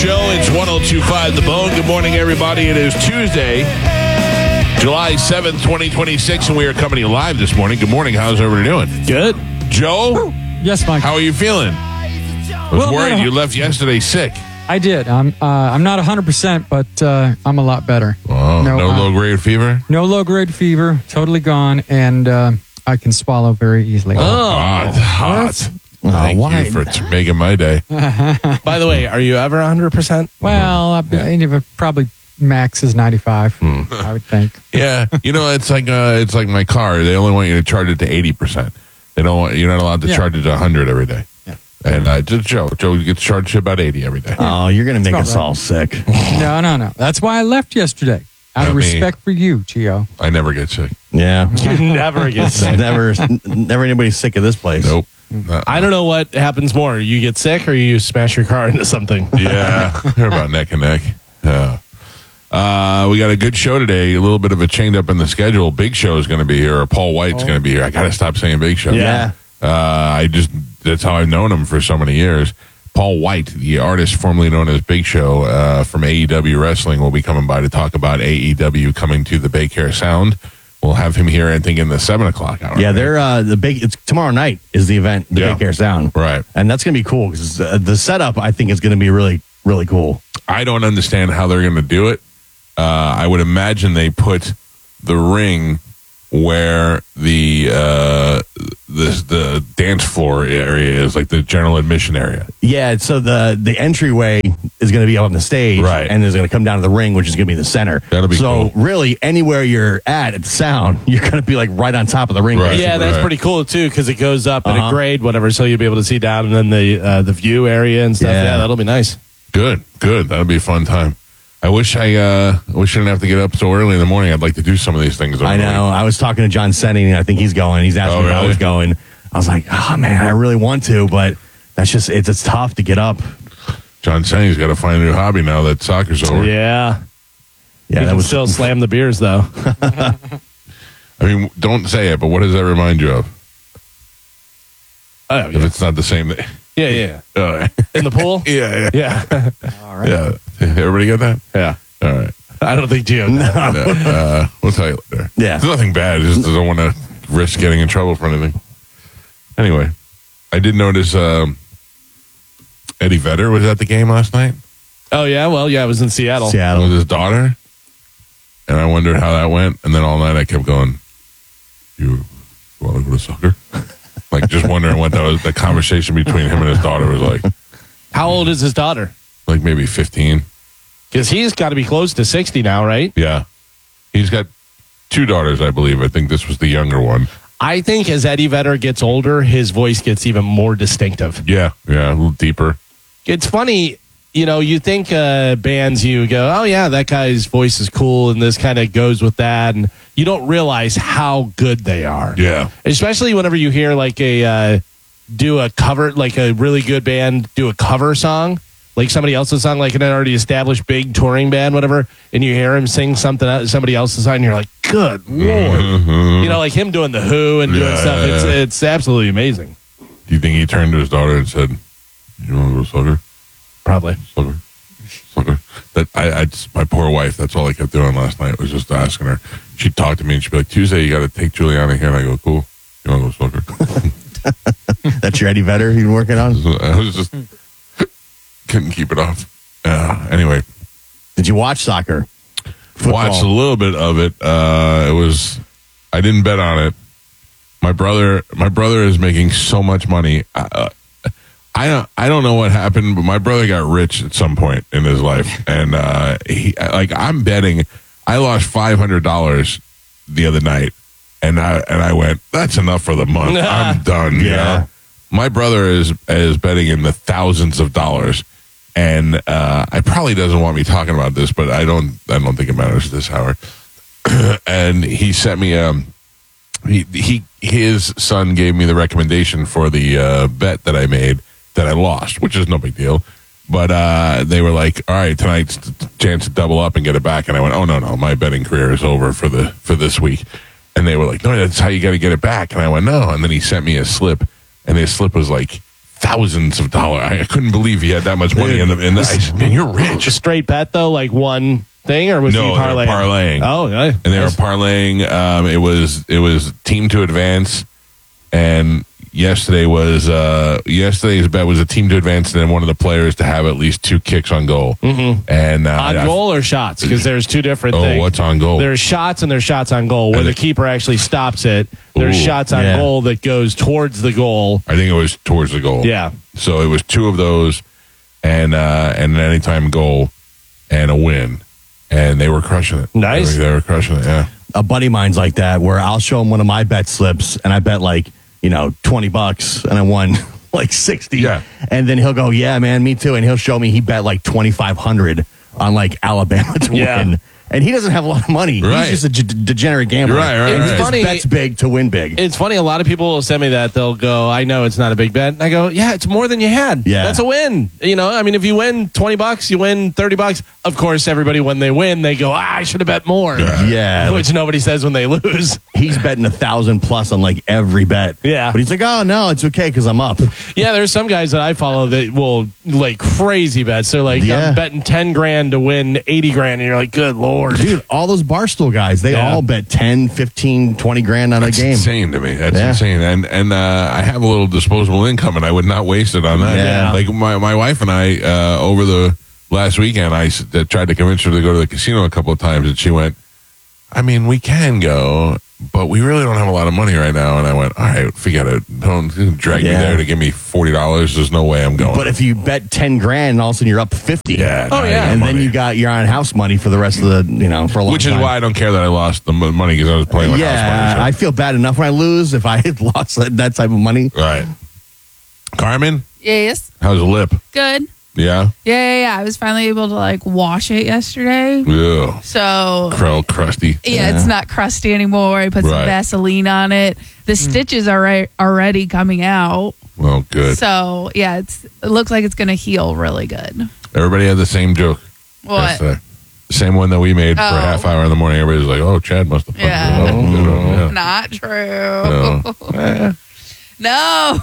Show. It's 102.5 The Bone. Good morning, everybody. It is Tuesday, July 7th, 2026, and we are coming to you live this morning. Good morning. How's everybody doing? Good. Joe? Yes, Mike. How are you feeling? I was worried you left yesterday sick. I did. I'm not 100%, but I'm a lot better. Oh, no low-grade fever? No low-grade fever. Totally gone, and I can swallow very easily. Hot. Thank you for making my day. By the way, are you ever 100%? Well, probably max is 95, I would think. Yeah, it's like my car. They only want you to charge it to 80%. They don't want you're not allowed to charge it to 100 every day. Yeah. And just Joe gets charged to about 80 every day. Oh, you're gonna make us all sick. No. That's why I left yesterday. Out of respect for you, Gio. I never get sick. Yeah, you never get sick. Never anybody's sick of this place. Nope. I don't know what happens more. You get sick or you smash your car into something. Yeah, they're about neck and neck. Yeah. We got a good show today. A little bit of a change up in the schedule. Big Show is going to be here, or Paul White's going to be here. I got to stop saying Big Show. Yeah. That's how I've known him for so many years. Paul White, the artist formerly known as Big Show from AEW Wrestling, will be coming by to talk about AEW coming to the Bay Care Sound. We'll have him here, I think, in the 7 o'clock hour. Yeah, they're it's tomorrow night is the event, the Bay Care Sound, right? And that's going to be cool because the setup I think is going to be really, really cool. I don't understand how they're going to do it. I would imagine they put the ring where the dance floor area is, like the general admission area. Yeah, so the entryway is going to be up on the stage, right? And it's going to come down to the ring, which is going to be the center. That'll be so cool. Really, anywhere you're at the sound, you're going to be like right on top of the ring. Right. Yeah, that's pretty cool too because it goes up at a grade, whatever, so you'll be able to see down and then the view area and stuff. Yeah, that'll be nice. Good. That'll be a fun time. I wish I didn't have to get up so early in the morning. I'd like to do some of these things. I know. I was talking to John Senning, and I think he's going. He's asking me if I was going. I was like, oh, man, I really want to, but that's just, it's tough to get up. John Senning's got to find a new hobby now that soccer's over. Yeah. Yeah, that would still slam the beers, though. I mean, don't say it, but what does that remind you of? Oh, if it's not the same thing. Yeah. Oh, in the pool? Yeah. All right. Yeah. Everybody got that? Yeah. All right. I don't think Gio. No. We'll tell you later. Yeah. It's nothing bad. I just don't want to risk getting in trouble for anything. Anyway, I did notice Eddie Vedder was at the game last night. Oh, yeah? Well, yeah, I was in Seattle. With his daughter. And I wondered how that went. And then all night I kept going, you want to go to soccer? Like, just wondering what the conversation between him and his daughter was like. How old is his daughter? Like maybe 15. Because he's got to be close to 60 now, right? Yeah. He's got 2 daughters, I believe. I think this was the younger one. I think as Eddie Vedder gets older, his voice gets even more distinctive. Yeah, a little deeper. It's funny, you think bands, you go, oh, yeah, that guy's voice is cool, and this kind of goes with that, and you don't realize how good they are. Yeah. Especially whenever you hear, like, do a cover, like a really good band do a cover song, like somebody else's song, like an already established big touring band, whatever, and you hear him sing somebody else's song, and you're like, good Lord. Mm-hmm. Like him doing The Who and doing stuff. Yeah. It's absolutely amazing. Do you think he turned to his daughter and said, you want to go soccer? Probably. Soccer. My poor wife, that's all I kept doing last night was just asking her. She'd talk to me and she'd be like, Tuesday, you got to take Juliana here. And I go, cool. You want to go soccer? That's your Eddie Vedder you've been working on? I was just couldn't keep it off. Anyway. Did you watch soccer? Football? Watched a little bit of it. I didn't bet on it. My brother is making so much money. I don't know what happened, but my brother got rich at some point in his life, and I'm betting. I lost $500 the other night, and I went, that's enough for the month. I'm done. Yeah. My brother is betting in the thousands of dollars, and I probably doesn't want me talking about this, but I don't think it matters this hour. And he sent me his son gave me the recommendation for the bet that I made that I lost, which is no big deal. But they were like, all right, tonight's the chance to double up and get it back. And I went, oh, no, my betting career is over for this week. And they were like, no, that's how you got to get it back. And I went, no. And then he sent me a slip, and his slip was like thousands of dollars. I couldn't believe he had that much money in the. I said, man, you're rich. A straight bet though, like one thing, or was No, he they were parlaying. Oh, yeah. And they were parlaying. It was team to advance, and yesterday's bet was a team to advance, and then one of the players to have at least 2 kicks on goal. Mm-hmm. And on goal or shots, because there's 2 different things. What's on goal? There's shots and there's shots on goal where the keeper actually stops it. There's shots on goal that goes towards the goal. I think it was towards the goal. Yeah. So it was 2 of those, and an anytime goal, and a win, and they were crushing it. Nice. They were crushing it. Yeah. A buddy of mine's like that, where I'll show him one of my bet slips, and I bet like $20, and I won like 60. Yeah. And then he'll go, yeah, man, me too. And he'll show me he bet like 2,500 on like Alabama to win. And he doesn't have a lot of money. Right. He's just a degenerate gambler. Right. It's right. funny. Bets big to win big. It's funny. A lot of people will send me that. They'll go, I know it's not a big bet. And I go, yeah, it's more than you had. Yeah. That's a win. I mean, if you win $20, you win $30. Of course, everybody, when they win, they go, I should have bet more. Yeah. Which nobody says when they lose. He's betting 1,000 plus on like every bet. Yeah. But he's like, oh, no, it's okay because I'm up. Yeah, there's some guys that I follow that will like crazy bets. They're like, Yeah. I'm betting 10 grand to win 80 grand. And you're like, good Lord. Dude, all those Barstool guys, they all bet 10, 15 20 grand on That's a game. insane to me. That's Yeah. insane. And I have a little disposable income, and I would not waste it on that. Yeah. Like my wife and I, over the last weekend, I tried to convince her to go to the casino a couple of times, and she went, I mean, we can go, but we really don't have a lot of money right now. And I went, all right, forget it. Don't drag me there to give me $40. There's no way I'm going. But if you bet 10 grand and all of a sudden you're up 50. Yeah. Oh, yeah. And then you're on house money for the rest of the, for a long Which time. is why I don't care that I lost the money, because I was playing with house Yeah, money. I feel bad enough when I lose if I had lost that type of money. Right. Carmen, Yes. how's the lip? Good. Yeah? Yeah. I was finally able to wash it yesterday. Ew. So Crusty. yeah, it's not crusty anymore. I put some Right. Vaseline on it. The stitches are already coming out. Well, good. So yeah, it looks like it's going to heal really good. Everybody had the same joke. What? yesterday. The same one that we made for a half hour in the morning. Everybody's like, oh, Chad must have fucked Yeah. it up. Yeah. Not true. No. No.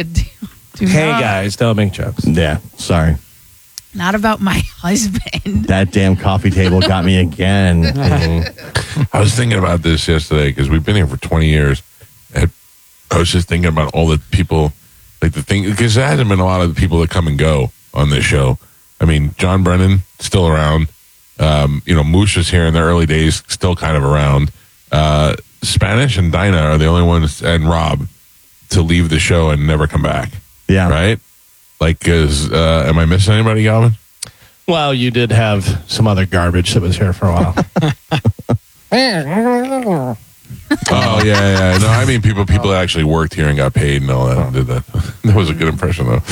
Do Hey, not. guys, don't make jokes. Yeah, sorry. Not about my husband. That damn coffee table got me again. I was thinking about this yesterday because we've been here for 20 years. And I was just thinking about all the people, like the thing, because there hasn't been a lot of the people that come and go on this show. I mean, John Brennan, still around. Moosh is here in the early days, still kind of around. Spanish and Dinah are the only ones, and Rob, to leave the show and never come back. Yeah. Right? Like, am I missing anybody, Galvin? Well, you did have some other garbage that was here for a while. Oh, yeah. No, I mean, people that actually worked here and got paid and all that and did that. That was a good impression, though.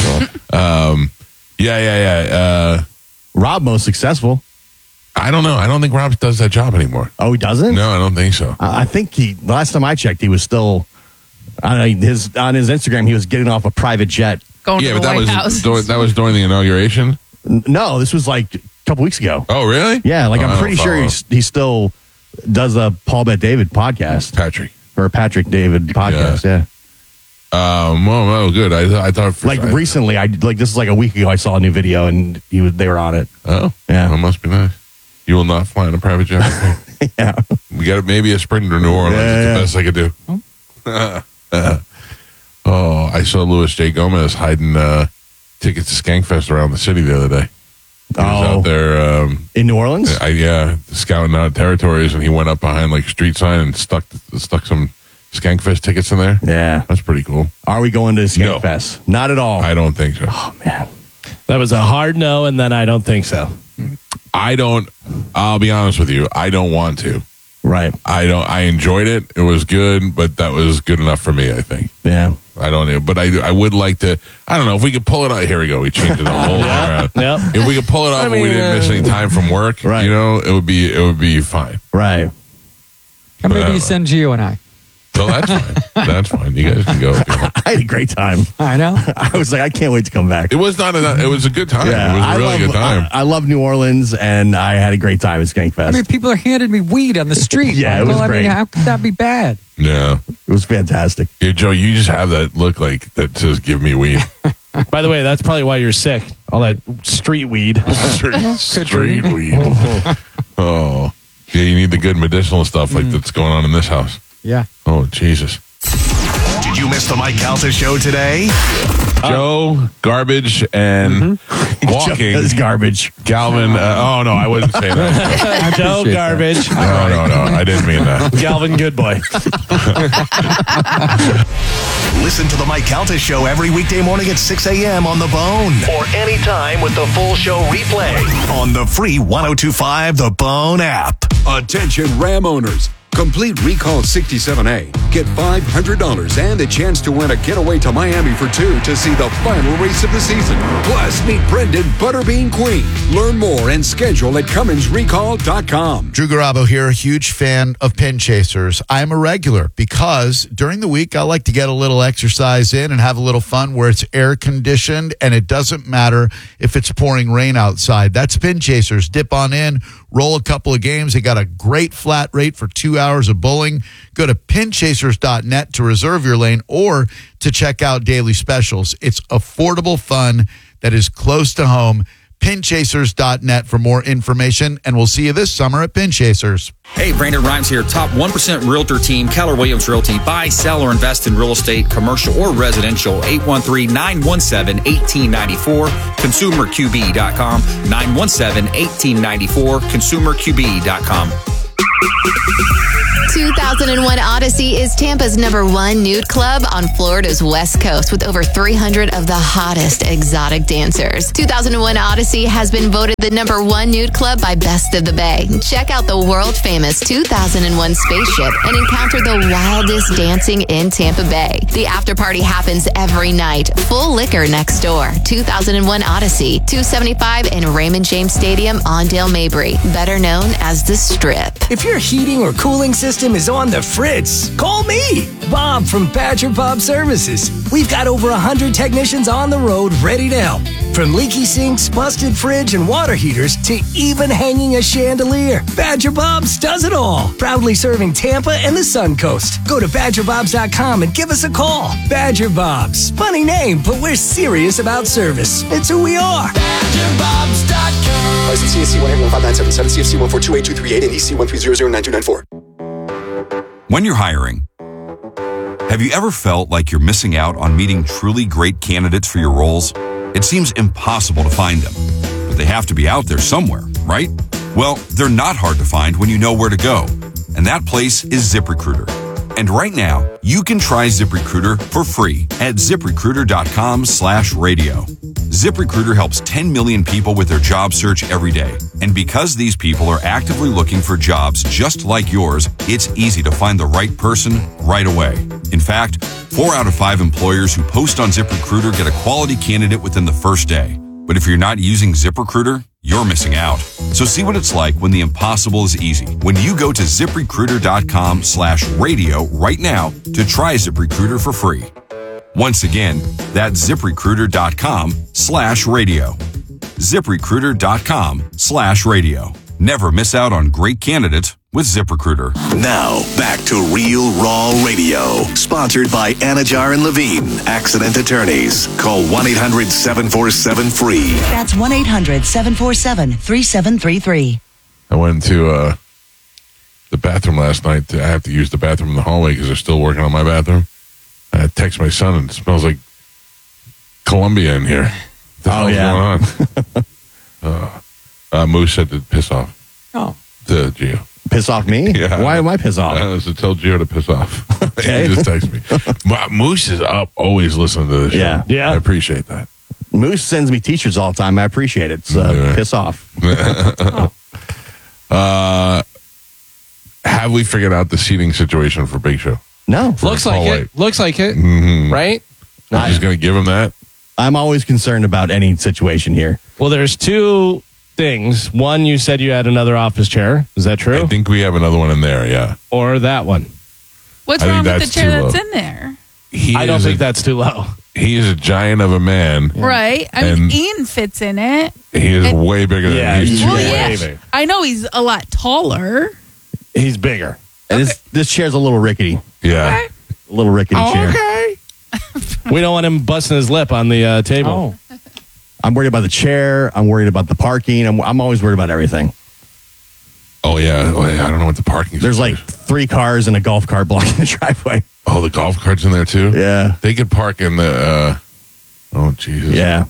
Yeah. Rob, most successful. I don't know. I don't think Rob does that job anymore. Oh, he doesn't? No, I don't think so. I think the last time I checked, he was still on his Instagram. He was getting off a private jet. Going Yeah, to but the White House. that was during the inauguration. No, this was like a couple weeks ago. Oh, really? Yeah, like Oh, I I'm don't pretty sure follow. he still does a Paul Bet David podcast Patrick. or a Patrick David podcast. Yeah. Well, good. I thought Recently, this is like a week ago. I saw a new video and they were on it. Oh, Yeah. That must be nice. You will not fly in a private jet. Yeah. We got maybe a sprint to New Orleans. Yeah. It's the best I could do. Oh, I saw Louis J. Gomez hiding tickets to Skankfest around the city the other day. He was out there. In New Orleans? Scouting out territories, and he went up behind like a street sign and stuck some Skankfest tickets in there. Yeah. That's pretty cool. Are we going to No. Skankfest? Not at all. I don't think so. Oh, man. That was a hard no, and then I don't think so. I'll be honest with you. I don't want to. Right. I enjoyed it. It was good, but that was good enough for me, I think. Yeah. I don't, but I would like to. I don't know if we could pull it out. Here we go. We changed it the whole thing around. Yep. If we could pull it off, and we didn't miss any time from work. Right. It would be fine. Right. Or maybe you send Gio and I. So that's fine. That's fine. You guys can go. If you want. I had a great time. I know. I was like, I can't wait to come back. It was not. It was a good time. It was a really good time. I love New Orleans, and I had a great time at Skankfest. I mean, people are handing me weed on the street. Yeah, it Michael. was great. How could that be bad? Yeah. It was fantastic. Yeah, Joe, you just have that look like that says "Give me weed." By the way, that's probably why you're sick. All that street weed. Street weed. Oh. Yeah, you need the good medicinal stuff like that's going on in this house. Yeah. Oh, Jesus. Did you miss the Mike Calta show today? Joe, garbage, and walking. That's garbage. Galvin. Oh, no, I wouldn't say that. Joe Garbage. No, I didn't mean that. Galvin Goodboy. Listen to the Mike Calta show every weekday morning at 6 a.m. on The Bone. Or anytime with the full show replay on the free 102.5 The Bone app. Attention Ram owners. Complete Recall 67A. Get $500 and a chance to win a getaway to Miami for two to see the final race of the season. Plus, meet Brendan Butterbean Queen. Learn more and schedule at CumminsRecall.com. Drew Garabo here, a huge fan of Pin Chasers. I'm a regular because during the week I like to get a little exercise in and have a little fun where it's air conditioned and it doesn't matter if it's pouring rain outside. That's Pin Chasers. Dip on in, roll a couple of games. They got a great flat rate for 2 hours of bowling. Go to pinchasers.net to reserve your lane or to check out daily specials. It's affordable fun that is close to home. Pinchasers.net for more information, and we'll see you this summer at Pin Chasers. Hey, Brandon Rhymes here. Top 1% Realtor team, Keller Williams Realty. Buy, sell, or invest in real estate, commercial or residential. 813-917-1894. ConsumerQB.com. 917-1894. ConsumerQB.com. 2001 Odyssey is Tampa's #1 nude club on Florida's West Coast with over 300 of the hottest exotic dancers. 2001 Odyssey has been voted the #1 nude club by Best of the Bay. Check out the world-famous 2001 spaceship and encounter the wildest dancing in Tampa Bay. The after party happens every night. Full liquor next door. 2001 Odyssey, 275 in Raymond James Stadium on Dale Mabry, better known as the Strip. If your heating or cooling system is on the fritz, call me, Bob from Badger Bob Services. We've got over 100 technicians on the road ready to help. From leaky sinks, busted fridge, and water heaters to even hanging a chandelier, Badger Bob's does it all. Proudly serving Tampa and the Sun Coast. Go to BadgerBobs.com and give us a call. Badger Bob's. Funny name, but we're serious about service. It's who we are. BadgerBobs.com. License CAC 11597, CFC 1428238, and EC 1300924. When you're hiring, have you ever felt like you're missing out on meeting truly great candidates for your roles? It seems impossible to find them, but they have to be out there somewhere, right? Well, they're not hard to find when you know where to go, and that place is ZipRecruiter. And right now, you can try ZipRecruiter for free at ZipRecruiter.com/radio. ZipRecruiter helps 10 million people with their job search every day. And because these people are actively looking for jobs just like yours, it's easy to find the right person right away. In fact, 4 out of 5 employers who post on ZipRecruiter get a quality candidate within the first day. But if you're not using ZipRecruiter, you're missing out. So see what it's like when the impossible is easy. When you go to ZipRecruiter.com/radio right now to try ZipRecruiter for free. Once again, that's ZipRecruiter.com/radio. ZipRecruiter.com/radio. Never miss out on great candidates with ZipRecruiter. Now, back to Real Raw Radio. Sponsored by Anajar and Levine, Accident Attorneys. Call 1-800-747-FREE. That's 1-800-747-3733. I went to the bathroom last night. I have to use the bathroom in the hallway because they're still working on my bathroom. I text my son and it smells like Colombia in here. What the hell's going on? Moose said to piss off. Oh. To Gio. Piss off me? Yeah. Why am I piss off? I was to tell Gio to piss off. Okay. He just texted me. Moose is up, always listening to the show. Yeah. Yeah. I appreciate that. Moose sends me t-shirts all the time. I appreciate it. So piss off. Have we figured out the seating situation for Big Show? No. Looks like it. Looks like it. Mm-hmm. Right? I'm just going to give him that. I'm always concerned about any situation here. Well, there's two things. One, you said you had another office chair. Is that true? I think we have another one in there, yeah. Or that one. What's I wrong think with the that's chair too that's low. in there? I don't think that's too low. He is a giant of a man. Right? I mean, Ian fits in it. He is way bigger than me. He's Well, way yeah. bigger. I know he's a lot taller. He's bigger. And this chair's a little rickety. Yeah. Okay. A little rickety chair. Okay. We don't want him busting his lip on the table. Oh. I'm worried about the chair. I'm worried about the parking. I'm always worried about everything. Oh yeah. I don't know what the parking. There's like 3 cars and a golf cart blocking the driveway. Oh, the golf cart's in there too. Yeah, they could park in the. Oh Jesus. Yeah.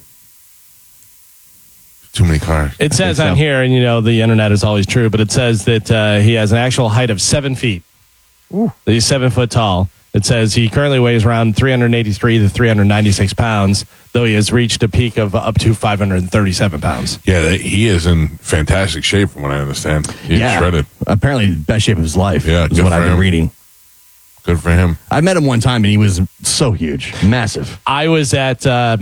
Too many cars. It says on here, and the internet is always true, but it says that he has an actual height of 7 feet. Ooh. He's 7 foot tall. It says he currently weighs around 383 to 396 pounds, though he has reached a peak of up to 537 pounds. Yeah, he is in fantastic shape from what I understand. He's shredded. Apparently, the best shape of his life. Yeah, is what I've been reading. Good for him. I met him one time, and he was so huge, massive. I was at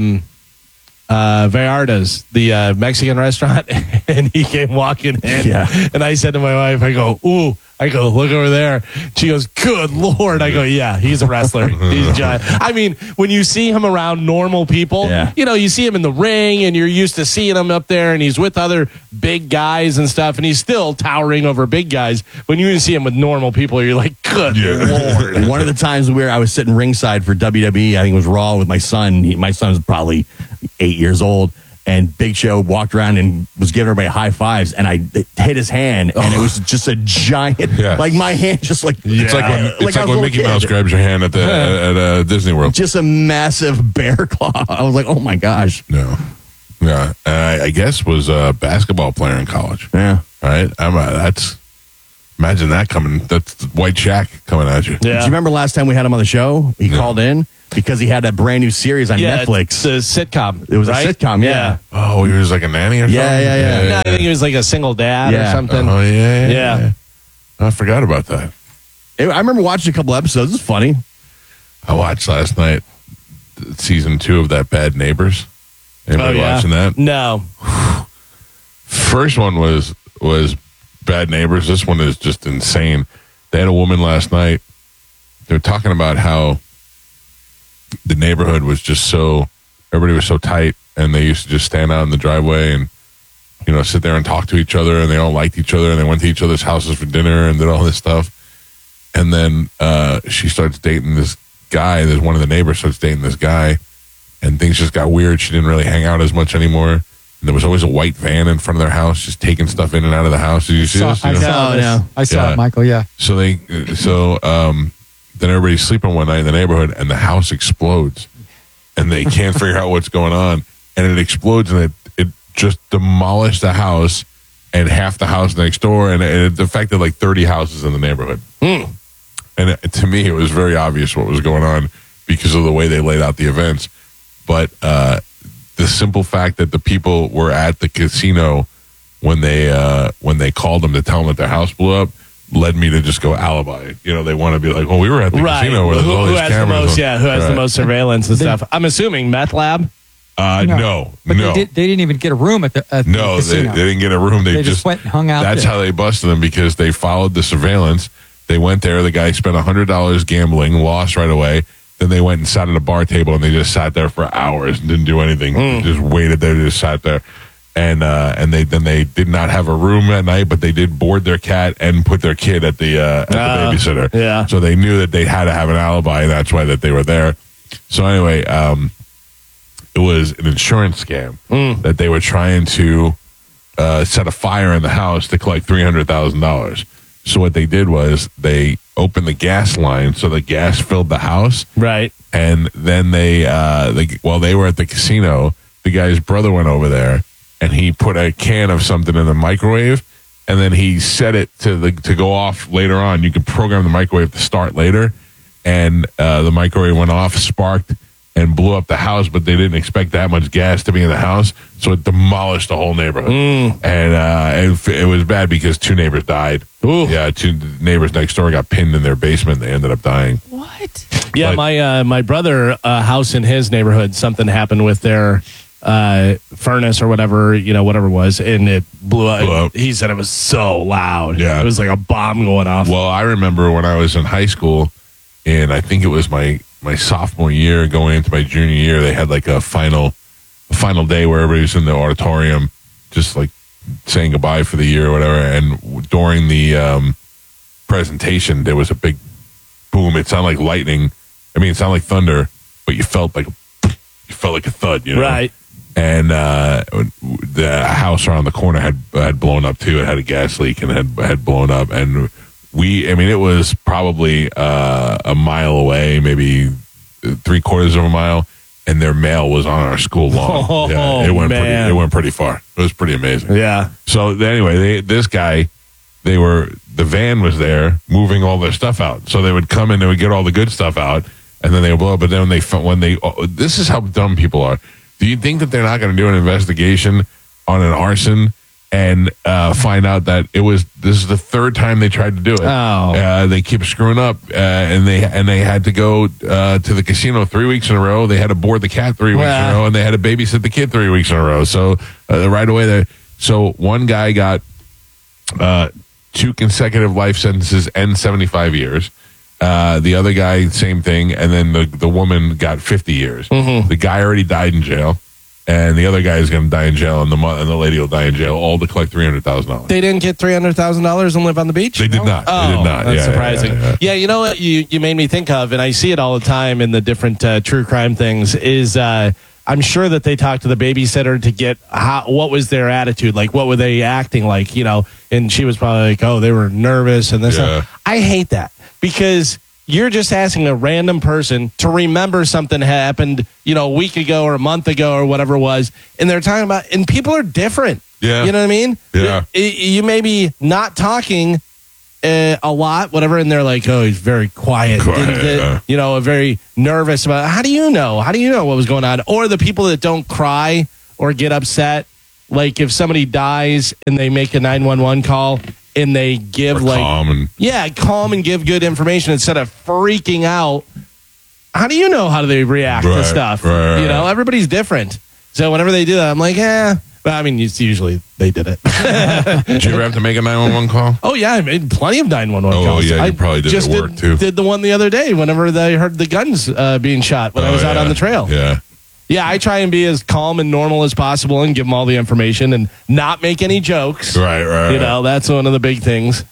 Vallarta's, the Mexican restaurant, and he came walking in. Yeah. And I said to my wife, I go, look over there. She goes, good Lord. I go, yeah, he's a wrestler. He's giant. I mean, when you see him around normal people, you see him in the ring and you're used to seeing him up there and he's with other big guys and stuff and he's still towering over big guys. When you see him with normal people, you're like, good Lord. One of the times where I was sitting ringside for WWE, I think it was Raw with my son. My son was probably 8 years old. And Big Show walked around and was giving everybody high fives, and I hit his hand, and it was just a giant, like my hand, just like it's like when Mickey Mouse grabs your hand at the Disney World, just a massive bear claw. I was like, oh my gosh, no, yeah. I guess was a basketball player in college. Yeah, right. Imagine that coming. That's White Shaq coming at you. Yeah. Do you remember last time we had him on the show? He called in. Because he had that brand new series on Netflix. The sitcom. It was a sitcom, yeah. Oh, he was like a nanny or something? Yeah. No, I think he was like a single dad or something. Oh, yeah. I forgot about that. I remember watching a couple episodes. It's funny. I watched last night season 2 of that Bad Neighbors. Anybody watching that? No. First one was Bad Neighbors. This one is just insane. They had a woman last night. They were talking about how the neighborhood was just everybody was so tight, and they used to just stand out in the driveway and sit there and talk to each other, and they all liked each other, and they went to each other's houses for dinner and did all this stuff. And then she starts dating this guy. There's one of the neighbors starts dating this guy, and things just got weird. She didn't really hang out as much anymore. And there was always a white van in front of their house, just taking stuff in and out of the house. Did you see this? I saw it, Michael. Yeah. So then everybody's sleeping one night in the neighborhood, and the house explodes, and they can't figure out what's going on, and it explodes, and it just demolished the house and half the house next door, and it affected like 30 houses in the neighborhood. And to me, it was very obvious what was going on because of the way they laid out the events. But the simple fact that the people were at the casino when they called them to tell them that their house blew up led me to just go alibi. They want to be like, well, we were at the casino where there's all these cameras. Who has the most surveillance and stuff? I'm assuming meth lab. No. But they didn't even get a room at the No, they didn't get a room. They just went and hung out. That's there. how they busted them, because they followed the surveillance. They went there. The guy spent $100 gambling, lost right away. Then they went and sat at a bar table, and they just sat there for hours and didn't do anything. They just waited there, just sat there. And they did not have a room at night, but they did board their cat and put their kid at the babysitter. Yeah. So they knew that they had to have an alibi, and that's why that they were there. So anyway, it was an insurance scam that they were trying to set a fire in the house to collect $300,000. So what they did was they opened the gas line so the gas filled the house. Right. And then while they were at the casino, the guy's brother went over there, and he put a can of something in the microwave, and then he set it to go off later on. You could program the microwave to start later, and the microwave went off, sparked, and blew up the house, but they didn't expect that much gas to be in the house, so it demolished the whole neighborhood. And it was bad because 2 neighbors died. Ooh. Yeah, 2 neighbors next door got pinned in their basement. They ended up dying. What? Yeah, my brother, house in his neighborhood, something happened with their furnace or whatever it was, and it blew up. He said it was so loud. Yeah. It was like a bomb going off. Well, I remember when I was in high school, and I think it was my sophomore year going into my junior year, they had like a final day where everybody was in the auditorium just like saying goodbye for the year or whatever. And during the presentation, there was a big boom. It sounded like lightning. I mean, it sounded like thunder. but you felt like a thud, you know? Right. And the house around the corner had blown up too. It had a gas leak and had blown up. And it was probably a mile away, maybe 3/4 of a mile, and their mail was on our school lawn. Oh, it went man. pretty far. It was pretty amazing. Yeah. So anyway, the van was there moving all their stuff out. So they would come in, they would get all the good stuff out, and then they would blow up. But then this is how dumb people are. Do you think that they're not going to do an investigation on an arson and find out that this is the third time they tried to do it? Oh. They keep screwing up, and they had to go to the casino 3 weeks in a row. They had to board the cat 3 weeks in a row, and they had to babysit the kid 3 weeks in a row. So right away there. So one guy got 2 consecutive life sentences and 75 years. The other guy, same thing, and then the woman got 50 years. Mm-hmm. The guy already died in jail, and the other guy is going to die in jail, and the lady will die in jail, all to collect $300,000. They didn't get $300,000 and live on the beach? They did not. Oh, they did not. That's surprising. Yeah. You know what you made me think of, and I see it all the time in the different true crime things, is I'm sure that they talked to the babysitter to get what was their attitude, like what were they acting like, you know, and she was probably like, oh, they were nervous and this. Yeah. I hate that because you're just asking a random person to remember something happened, you know, a week ago or a month ago or whatever it was, and they're talking about, and people are different. Yeah. You know what I mean? Yeah. You may be not talking a lot, whatever, and they're like, oh, he's very quiet. You know, very nervous about, how do you know what was going on? Or the people that don't cry or get upset, like if somebody dies and they make a 911 call and they give calm and give good information instead of freaking out. How do you know how they react to stuff? Right. You know, everybody's different. So whenever they do that, I'm like, But I mean, it's usually they did it. Did you ever have to make a 911 call? Oh yeah, I made plenty of 911 calls. Oh yeah, you probably did just at work too. Did the one the other day whenever they heard the guns being shot when I was out on the trail. Yeah, I try and be as calm and normal as possible and give them all the information and not make any jokes. Right. You know, that's one of the big things.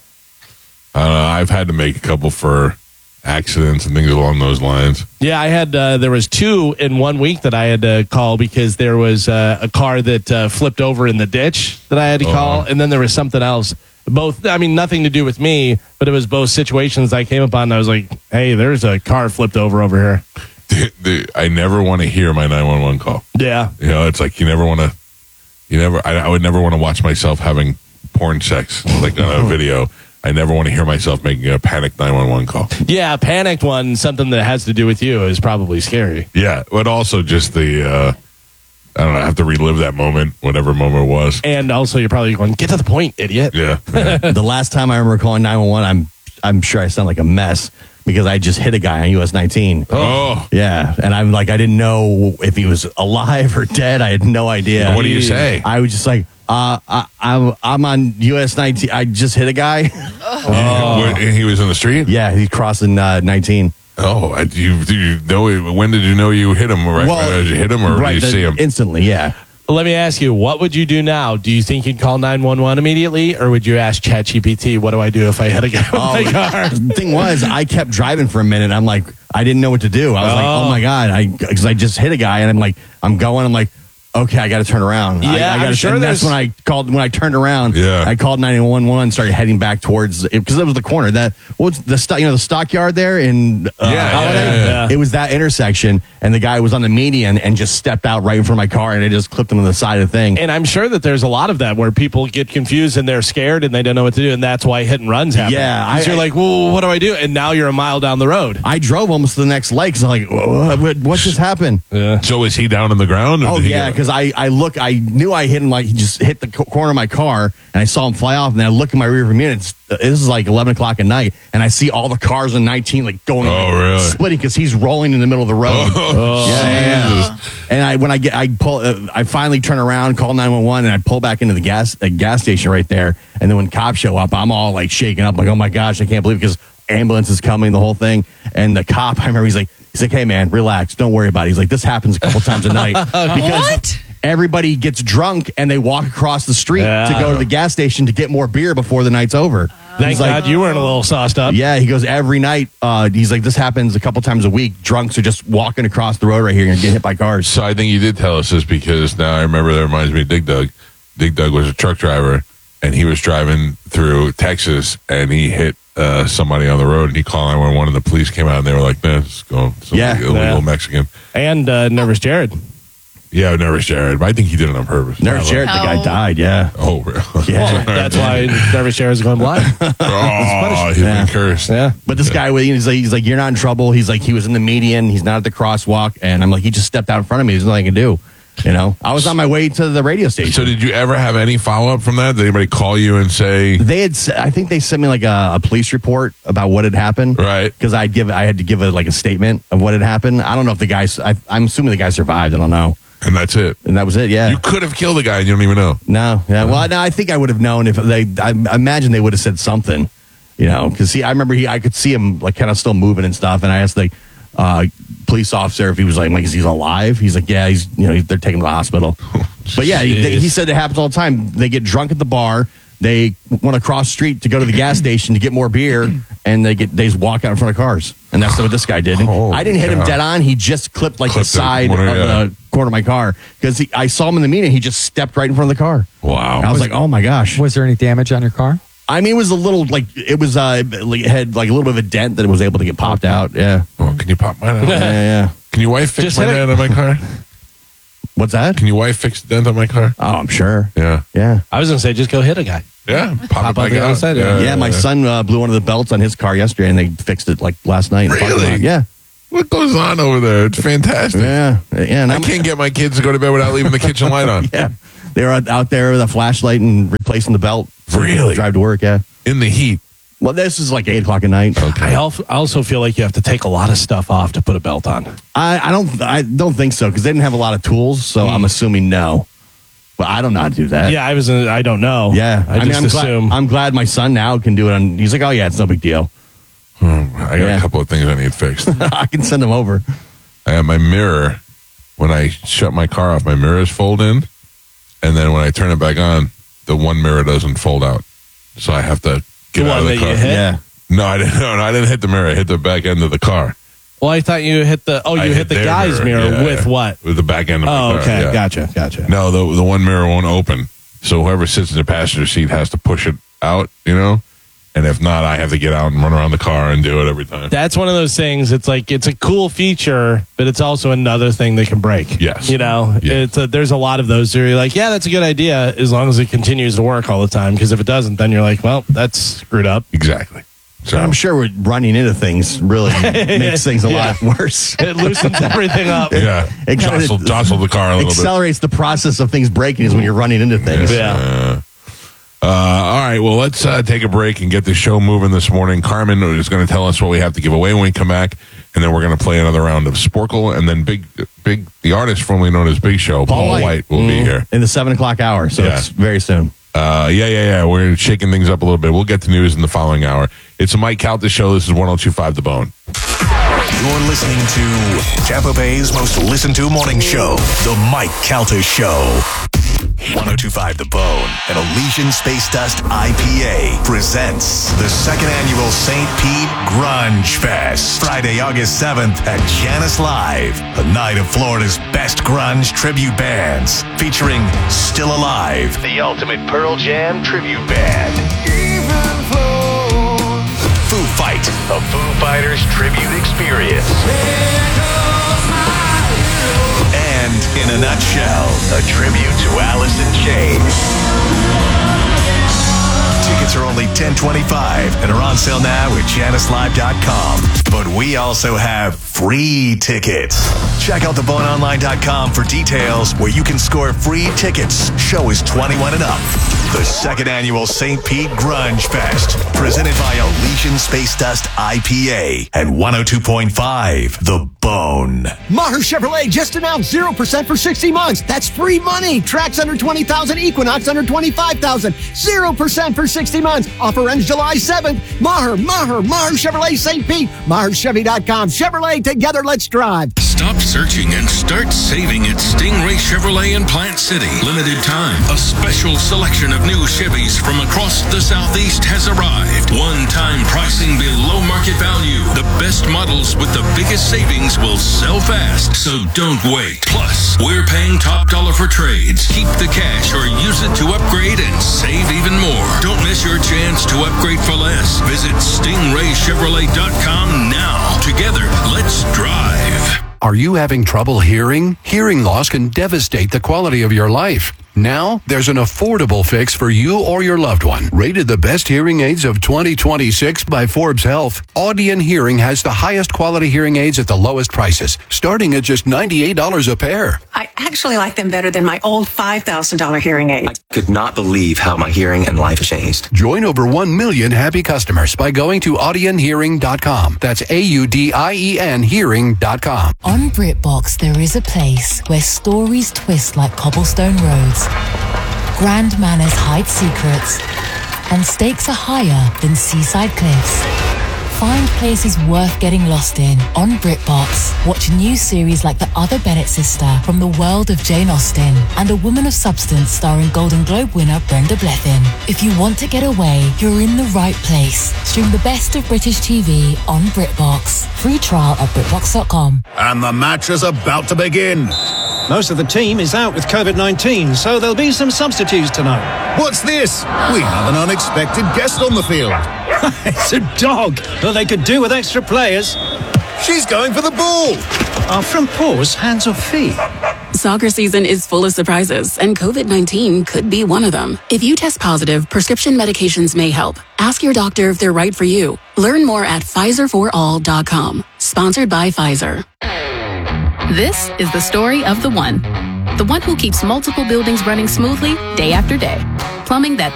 I've had to make a couple for accidents and things along those lines. Yeah, I had there was 2 in 1 week that I had to call because there was a car that flipped over in the ditch that I had to call, and then there was something else. Both, I mean, nothing to do with me, but it was both situations I came upon. And I was like, "Hey, there's a car flipped over here." I never want to hear my 911 call. Yeah, you know, it's like I would never want to watch myself having porn sex like on a video. I never want to hear myself making a panicked 911 call. Yeah, a panicked one, something that has to do with you, is probably scary. Yeah, but also just the, I don't know, I have to relive that moment, whatever moment it was. And also, you're probably going, get to the point, idiot. Yeah. The last time I remember calling 911, I'm sure I sound like a mess because I just hit a guy on US 19. Oh. Yeah, and I'm like, I didn't know if he was alive or dead. I had no idea. What do you say? I was just like, I'm on US 19. I just hit a guy. He was in the street? Yeah, he's crossing 19. Oh, do you know, when did you know you hit him? Right? Did you hit him or did you see him? Instantly, yeah. Let me ask you, what would you do now? Do you think you'd call 911 immediately, or would you ask ChatGPT, what do I do if I hit a guy with my car? The thing was, I kept driving for a minute. I'm like, I didn't know what to do. I was like, oh my God, because I just hit a guy, and I'm like, I'm like, okay, I got to turn around. Yeah, I'm sure that's when I called. When I turned around, I called 911, started heading back towards because it was the corner. That what's the the stockyard there in Holiday? It was that intersection, and the guy was on the median and just stepped out right in front of my car, and it just clipped him on the side of the thing. And I'm sure that there's a lot of that where people get confused and they're scared and they don't know what to do, and that's why hit and runs happen. Yeah, you're like, well, what do I do? And now you're a mile down the road. I drove almost to the next leg because I'm like, what just happened? Yeah. So is he down on the ground? Oh yeah, because I knew I hit him, like he just hit the corner of my car, and I saw him fly off, and I look in my rearview mirror, and this is like 11 o'clock at night, and I see all the cars in 19 like going, splitting because he's rolling in the middle of the road. Yeah. And I finally turn around, call 911, and I pull back into the gas station right there, and then when cops show up, I'm all like shaking up, like, oh my gosh, I can't believe it, because ambulance is coming, the whole thing, and the cop, I remember he's like, hey man, relax, don't worry about it. He's like, this happens a couple times a night because everybody gets drunk and they walk across the street to go to the gas station to get more beer before the night's over. Thank He's like- God you weren't a little sauced up. Yeah, he goes every night. He's like, this happens a couple times a week. Drunks are just walking across the road right here and get hit by cars. So I think you did tell us this because now I remember that reminds me of Dig Dug. Dig Dug was a truck driver and he was driving through Texas and he hit somebody on the road and he called 911 and the police came out and they were like, man, it's going illegal Mexican. And Nervous Jared. Yeah, Nervous Jared. But I think he did it on purpose. Nervous Jared, the guy died, yeah. Oh, really? Yeah. Well, that's why Nervous Jared's going blind. Oh, he's been cursed. Yeah. But this guy, he's like, you're not in trouble. He's like, he was in the median. He's not at the crosswalk. And I'm like, he just stepped out in front of me. There's nothing I can do. You know, I was on my way to the radio station. So did you ever have any follow-up from that? Did anybody call you and say... I think they sent me like a police report about what had happened. Right. Because I had to give a statement of what had happened. I don't know if the guy, I'm assuming the guy survived. I don't know. And that's it. And that was it, yeah. You could have killed the guy and you don't even know. No. Yeah. Well, no, I think I would have known if I imagine they would have said something, you know, because I remember I could see him like kind of still moving and stuff. And I asked the police officer if he was like, is he alive? He's like, yeah, they're taking him to the hospital. But yeah, he said it happens all the time. They get drunk at the bar. They want to cross the street to go to the gas station to get more beer, and they just walk out in front of cars. And that's what this guy did. And I didn't hit him dead on. He just clipped the side of the corner of my car because I saw him in the median. He just stepped right in front of the car. Wow. I was like, oh my gosh. Was there any damage on your car? I mean, it was a little it had like a little bit of a dent that it was able to get popped out. Yeah. Oh, can you pop mine out? Yeah. Can your wife fix my dent on my car? What's that? Can your wife fix the dent on my car? Oh, I'm sure. Yeah. Yeah. I was going to say, just go hit a guy. Yeah. Pop it on back the out. other side. Yeah, my son blew one of the belts on his car yesterday, and they fixed it like last night. Really? Yeah. What goes on over there? It's fantastic. Yeah. And I can't get my kids to go to bed without leaving the kitchen light on. Yeah. They were out there with a flashlight and replacing the belt. Really? Drive to work, yeah. In the heat. Well, this is like 8 o'clock at night. Okay. I also feel like you have to take a lot of stuff off to put a belt on. I don't think so because they didn't have a lot of tools, so I'm assuming no. But I don't know how to do that. Yeah, I don't know. Yeah, I just assume. I'm glad my son now can do it. He's like, oh yeah, it's no big deal. I got a couple of things I need fixed. I can send them over. I have my mirror. When I shut my car off, my mirrors fold in, and then when I turn it back on, the one mirror doesn't fold out. So I have to get out of the car. You hit? Yeah. No, I didn't hit the mirror. I hit the back end of the car. Well, I thought you hit the hit the their guy's mirror Yeah, with yeah. what? With the back end of my car. Okay, yeah. gotcha. No, the one mirror won't open. So whoever sits in the passenger seat has to push it out, And if not, I have to get out and run around the car and do it every time. That's one of those things. It's like it's a cool feature, but it's also another thing that can break. Yes. There's a lot of those where you're like, yeah, that's a good idea as long as it continues to work all the time. Because if it doesn't, then you're like, well, that's screwed up. Exactly. So I'm sure we're running into things really makes things a lot worse. It loosens everything up. Yeah. It kinda Jostle the car a little bit. accelerates the process of things breaking is when you're running into things. Yeah. All right, well, let's take a break and get the show moving this morning. Carmen is going to tell us what we have to give away when we come back, and then we're going to play another round of Sporkle, and then Big, the artist formerly known as Big Show, Paul White, will be here. In the 7 o'clock hour, so it's very soon. Yeah. We're shaking things up a little bit. We'll get to news in the following hour. It's a Mike Calta show. This is 102.5 The Bone. You're listening to Tampa Bay's most listened to morning show, The Mike Calta Show. 102.5 The Bone and Elysian Space Dust IPA presents the second annual St. Pete Grunge Fest. Friday, August 7th at Janice Live, a night of Florida's best grunge tribute bands, featuring Still Alive, the ultimate Pearl Jam tribute band. Foo Fight, a Foo Fighters tribute experience. And in a nutshell, a tribute to Alice in Chains. Tickets are only $10.25 and are on sale now at JaniceLive.com. But we also have free tickets. Check out theboneonline.com for details where you can score free tickets. Show is 21 and up. The second annual St. Pete Grunge Fest, presented by Elysian Space Dust IPA and 102.5 The Bone. Maher Chevrolet just announced 0% for 60 months. That's free money. Tracks under 20,000, Equinox under 25,000. 0% for 60 months. Offer ends July 7th. Maher Chevrolet St. Pete. MaherChevy.com. Chevrolet, together let's drive. Stop searching and start saving at Stingray Chevrolet in Plant City. Limited time. A special selection of new new Chevys from across the Southeast has arrived. One-time pricing below market value. The best models with the biggest savings will sell fast, so don't wait. Plus, we're paying top dollar for trades. Keep the cash or use it to upgrade and save even more. Don't miss your chance to upgrade for less. Visit StingrayChevrolet.com now. Together, let's drive. Are you having trouble hearing? Hearing loss can devastate the quality of your life. Now, there's an affordable fix for you or your loved one. Rated the best hearing aids of 2026 by Forbes Health, Audion Hearing has the highest quality hearing aids at the lowest prices, starting at just $98 a pair. I actually like them better than my old $5,000 hearing aid. I could not believe how my hearing and life changed. Join over 1 million happy customers by going to audionhearing.com. That's AUDIEN hearing.com. On BritBox, there is a place where stories twist like cobblestone roads, grand manners hide secrets, and stakes are higher than seaside cliffs. Find places worth getting lost in on BritBox. Watch new series like The Other Bennett Sister from the world of Jane Austen and A Woman of Substance starring Golden Globe winner Brenda Blethyn. If you want to get away, you're in the right place. Stream the best of British TV on BritBox. Free trial at BritBox.com. And the match is about to begin. Most of the team is out with COVID-19, so there'll be some substitutes tonight. What's this? We have an unexpected guest on the field. It's a dog, but they could do with extra players. She's going for the ball. Are front paws hands or feet? Soccer season is full of surprises, and COVID-19 could be one of them. If you test positive, prescription medications may help. Ask your doctor if they're right for you. Learn more at PfizerForAll.com. Sponsored by Pfizer. This is the story of the one who keeps multiple buildings running smoothly day after day. Plumbing that